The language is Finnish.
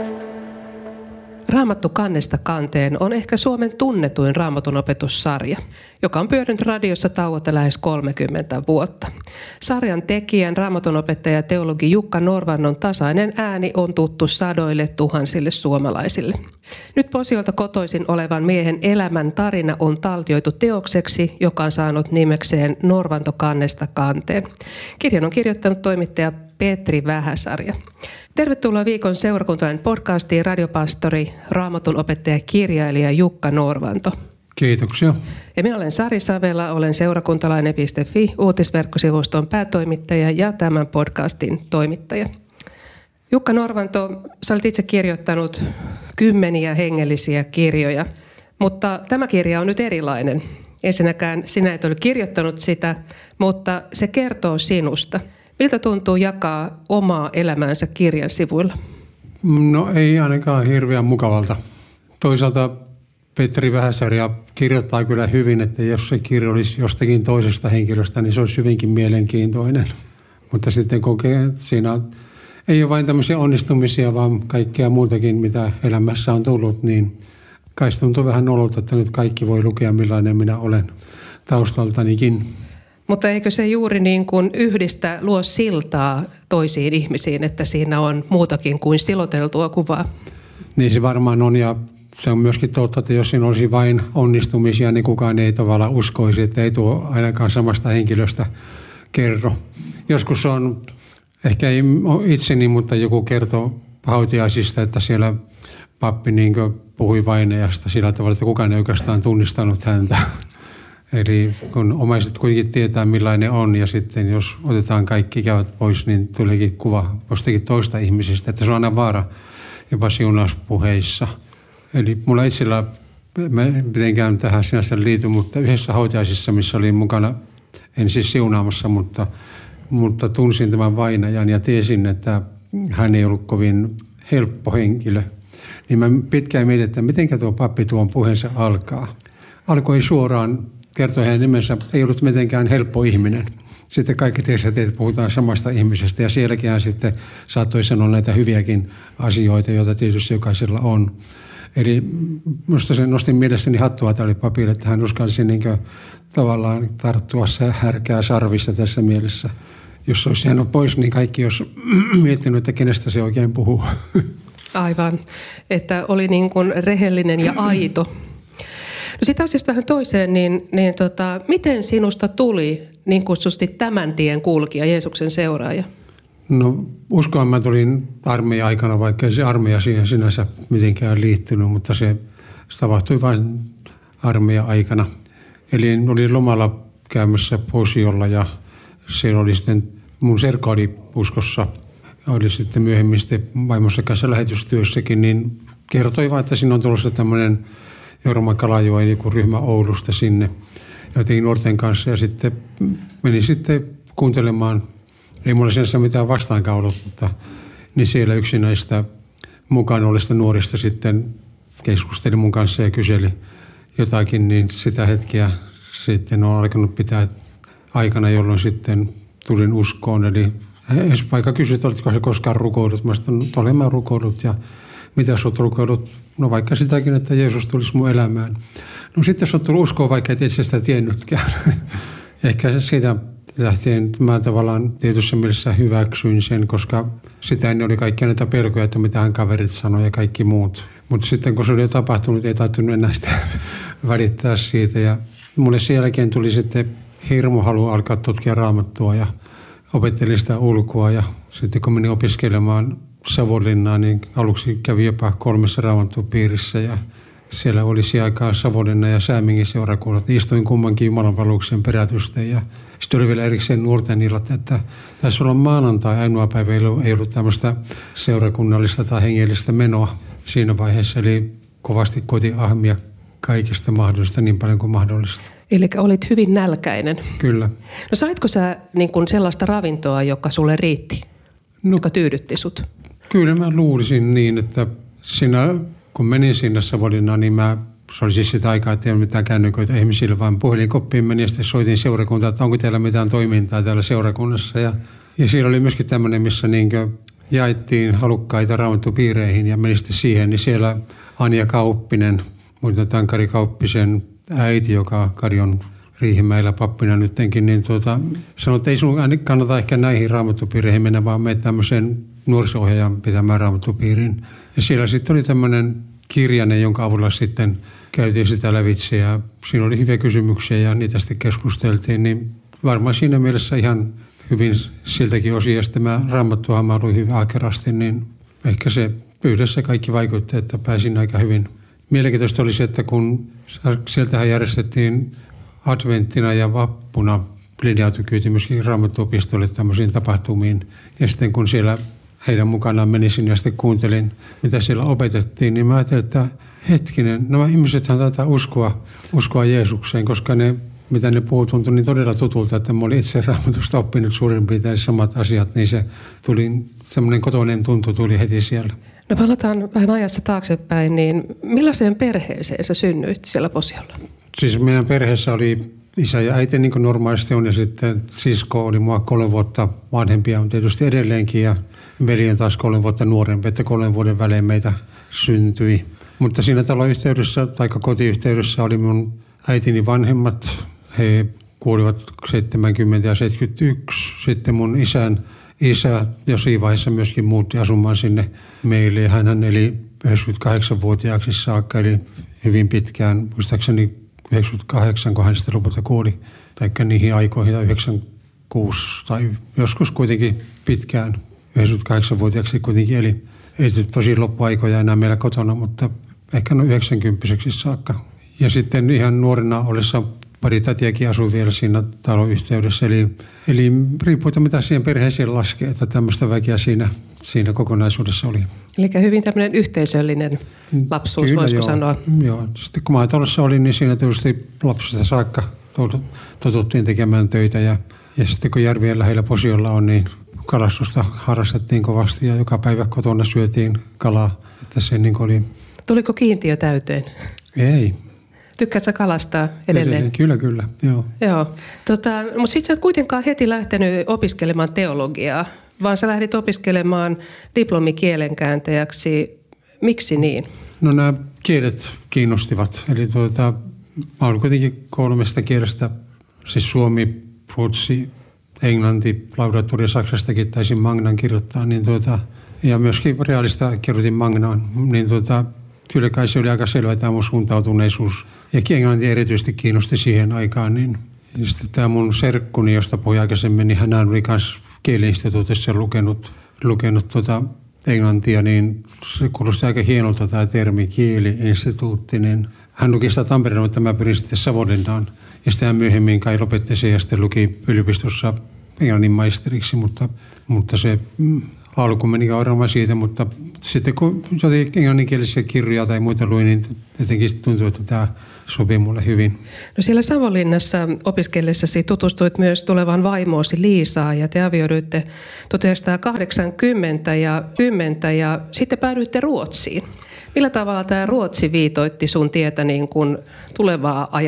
Raamattu kannesta kanteen on ehkä Suomen tunnetuin raamatun opetussarja, joka on pyörinyt radiossa tauotta lähes 30 vuotta. Sarjan tekijän, raamatunopettaja ja teologi Jukka Norvannon tasainen ääni on tuttu sadoille tuhansille suomalaisille. Nyt Posiolta kotoisin olevan miehen elämän tarina on taltioitu teokseksi, joka on saanut nimekseen Norvanto kannesta kanteen. Kirjan on kirjoittanut toimittaja Petri Vähäsarja. Tervetuloa viikon seurakuntalainen podcastiin radiopastori, raamatun opettaja ja kirjailija Jukka Norvanto. Kiitoksia. Ja minä olen Sari Savela, olen seurakuntalainen.fi uutisverkkosivuston päätoimittaja ja tämän podcastin toimittaja. Jukka Norvanto, sä olet itse kirjoittanut kymmeniä hengellisiä kirjoja, mutta tämä kirja on nyt erilainen. Ensinnäkään sinä et ole kirjoittanut sitä, mutta se kertoo sinusta. Miltä tuntuu jakaa omaa elämäänsä kirjan sivuilla? No ei ainakaan hirveän mukavalta. Toisaalta Petri Vähäsarja kirjoittaa kyllä hyvin, että jos se kirja olisi jostakin toisesta henkilöstä, niin se olisi hyvinkin mielenkiintoinen. Mutta sitten kokee, että siinä ei ole vain tämmöisiä onnistumisia, vaan kaikkea muutakin, mitä elämässä on tullut, niin kai se tuntuu vähän nololta, että nyt kaikki voi lukea, millainen minä olen taustaltanikin. Mutta eikö se juuri niin kuin yhdistä luo siltaa toisiin ihmisiin, että siinä on muutakin kuin siloteltua kuvaa? Niin se varmaan on, ja se on myöskin totta, että jos siinä olisi vain onnistumisia, niin kukaan ei tavallaan uskoisi, että ei tuo ainakaan samasta henkilöstä kerro. Joskus on, ehkä ei itseni, mutta joku kertoo hautiaisista, että siellä pappi niin puhui vainajasta sillä tavalla, että kukaan ei oikeastaan tunnistanut häntä. Eli kun omaiset kuitenkin tietää millainen on ja sitten jos otetaan kaikki ikävät pois, niin tuleekin kuva jostakin toista ihmisistä, että se on aina vaara jopa siunauspuheissa. Eli mulla itsellä, mä mitenkään tähän sinänsä liity, mutta yhdessä hautajaisissa, missä olin mukana, en siis siunaamassa, mutta tunsin tämän vainajan ja tiesin, että hän ei ollut kovin helppo henkilö. Niin mä pitkään mietin, että mitenkä tuo pappi tuon puheensa alkaa. Alkoi suoraan kertoi hänen nimensä, ei ollut mitenkään helppo ihminen. Sitten kaikki tiesivät, että puhutaan samasta ihmisestä ja sielläkin sitten saattoi sanoa näitä hyviäkin asioita, joita tietysti jokaisella on. Eli minusta se nostin mielessäni hattua tälle papille, että hän uskalsi tavallaan tarttua härkää sarvista tässä mielessä. Jos se olisi jäänyt pois, niin kaikki olisi miettinyt, että kenestä se oikein puhuu. Aivan, että oli niin kuin rehellinen ja aito. No sitten asiasta vähän toiseen, miten sinusta tuli niin kutsusti tämän tien kulkija, Jeesuksen seuraaja? No uskoan mä tulin armeijan aikana, vaikka ei se armeija siihen sinänsä mitenkään liittynyt, mutta se tapahtui vain armeijan aikana. Eli olin lomalla käymässä Posiolla ja siellä oli sitten, mun serkka oli uskossa, oli sitten myöhemmin sitten vaimossa kanssa lähetystyössäkin, niin kertoi vaan, että siinä on tulossa tämmöinen Jorma Kalajoen joku ryhmä Oulusta sinne jotenkin nuorten kanssa ja sitten menin sitten kuuntelemaan, ei mulla sinänsä mitään vastaankaan ollut, mutta niin siellä yksi näistä mukana olista nuorista sitten keskusteli mun kanssa ja kyseli jotakin, niin sitä hetkeä sitten on alkanut pitää aikana, jolloin sitten tulin uskoon. Eli vaikka kysyt, oletko se koskaan rukoillut, mä sanoin, että olen mä rukoillut ja mitä sä oot rukoillut? No vaikka sitäkin, että Jeesus tulisi mun elämään. No sitten jos oot tullut uskoon, vaikka et itse sitä tiennytkään. Ehkä siitä lähtien mä tavallaan tietyssä mielessä hyväksyin sen, koska sitä ennen oli kaikkia näitä pelkoja, että mitähän kaverit sanoi ja kaikki muut. Mutta sitten kun se oli jo tapahtunut, ei taittunut enää sitä välittää siitä. Ja mulle sen jälkeen tuli sitten hirmu halu alkaa tutkia Raamattua ja opettelin sitä ulkoa. Ja sitten kun menin opiskelemaan Savonlinnaan, niin aluksi kävi jopa 3 raamattupiirissä ja siellä oli siihen aikaan Savonlinna ja Säämingin seurakunnat. Istuin kummankin jumalanpalveluksen perätysten ja sitten oli vielä erikseen nuorten illat, että taisi olla maanantai ainoa päivä, ei ollut tämmöistä seurakunnallista tai hengellistä menoa siinä vaiheessa. Eli kovasti koitin ahmia kaikista mahdollista niin paljon kuin mahdollista. Eli olit hyvin nälkäinen. Kyllä. No saitko sä niin kuin sellaista ravintoa, joka sulle riitti, joka tyydytti sut? Kyllä mä luulisin niin, että kun menin sinne Savonlinnaan, niin se oli siis sitä aikaa, että ei ole mitään kännyköitä ihmisille, vaan puhelinkoppiin menin ja sitten soitin seurakuntaan, että onko teillä mitään toimintaa täällä seurakunnassa. Ja siellä oli myöskin tämmöinen, missä jaettiin halukkaita raamattupiireihin ja menin sitten siihen, niin siellä Anja Kauppinen, muuten Kari Kauppisen äiti, joka Kari on Riihimäellä pappina nyttenkin, niin sanoi, että ei sun kannata ehkä näihin raamattupiireihin mennä, vaan mene tämmöiseen nuoriso-ohjaajan pitämään raamattupiiriin. Ja siellä sitten oli tämmöinen kirjanen, jonka avulla sitten käytiin sitä lävitse ja siinä oli hyviä kysymyksiä ja niitä sitten keskusteltiin, niin varmaan siinä mielessä ihan hyvin siltäkin osin, ja sitten mä Raamattua luin hyvin ahkerasti, niin ehkä se yhdessä kaikki vaikutti, että pääsin aika hyvin. Mielenkiintoista oli se, että kun sieltähän järjestettiin adventtina ja vappuna linja-autokyyti myöskin Raamattuopistolle tämmöisiin tapahtumiin, ja sitten kun siellä heidän mukanaan menisin ja sitten kuuntelin, mitä siellä opetettiin, niin mä ajattelin, että hetkinen, nämä ihmisethän taitaa uskoa Jeesukseen, koska ne, mitä ne puhuu, tuntui niin todella tutulta, että mä olin itse Raamatusta oppinut suurin piirtein samat asiat, niin se tuli, semmoinen kotoinen tuntu tuli heti siellä. No palataan vähän ajassa taaksepäin, niin millaiseen perheeseen sä synnyit siellä Posiolla? Siis meidän perheessä oli isä ja äiti niin kuin normaalisti on, ja sitten sisko oli mua 3 vuotta vanhempia, on tietysti edelleenkin, ja veljen taas 3 vuotta nuorempi, että 3 vuoden välein meitä syntyi. Mutta siinä taloyhteydessä tai kotiyhteydessä oli mun äitini vanhemmat. He kuolivat 70 ja 71. Sitten mun isä jossain vaiheessa myöskin muutti asumaan sinne meille. Hän eli 98-vuotiaaksi saakka, eli hyvin pitkään, muistaakseni 98, kun hän sitten lopulta kuoli, tai niihin aikoihin, 96 tai joskus kuitenkin pitkään, 98-vuotiaaksi kuitenkin eli. Ei tosi loppuaikoja enää meillä kotona, mutta ehkä noin 90 saakka. Ja sitten ihan nuorena ollessa pari tätiäkin asui vielä siinä taloyhteydessä. Eli riippuu, mitä siihen perheeseen laskee, että tämmöistä väkeä siinä kokonaisuudessa oli. Eli hyvin tämmöinen yhteisöllinen lapsuus, kyllä, voisiko sanoa? Joo. Sitten kun maatalossa olin, niin siinä tietysti lapsesta saakka totuttiin tekemään töitä. Ja sitten kun järvien lähellä Posiolla on, niin kalastusta harrastettiin kovasti ja joka päivä kotona syötiin kalaa. Että se niin oli. Tuliko kiintiö täyteen? Ei. Tykkäätkö sä kalastaa edelleen? Kyllä, joo. Mutta sitten sä et kuitenkaan heti lähtenyt opiskelemaan teologiaa, vaan sä lähdit opiskelemaan diplomikielenkääntäjäksi. Miksi niin? No nämä kielet kiinnostivat. Eli mä olin kuitenkin 3 kielestä, siis suomi, ruotsi, englanti, laudatuuri ja saksastakin taisin Magnan kirjoittaa, niin ja myöskin realista kirjoitin Magnaan, niin kyllä kai se oli aika selvä tämä mun suuntautuneisuus. Ja englanti erityisesti kiinnosti siihen aikaan, niin sitten tämä mun serkkuni, josta puhuin aikaisemmin, niin hän oli myös kieli-instituutissa lukenut englantia, niin se kuulosti aika hienolta tämä termi kieli-instituutti, niin hän luki sitä Tampereella, mutta mä pyrin sitten Savonlinnaan. Ja sitten hän myöhemmin kai lopetti sen ja sitten luki yliopistossa englannin maisteriksi, mutta se alku meni kauan siitä, mutta sitten kun jotenkin englanninkielisiä kirjoja tai muita luin, niin jotenkin tuntui, että tämä sopii mulle hyvin. No siellä Savonlinnassa opiskellessasi tutustuit myös tulevaan vaimoosi Liisaan ja te avioiduitte 1980 ja sitten päädyitte Ruotsiin. Millä tavalla tämä Ruotsi viitoitti sun tietä niin kuin tulevaa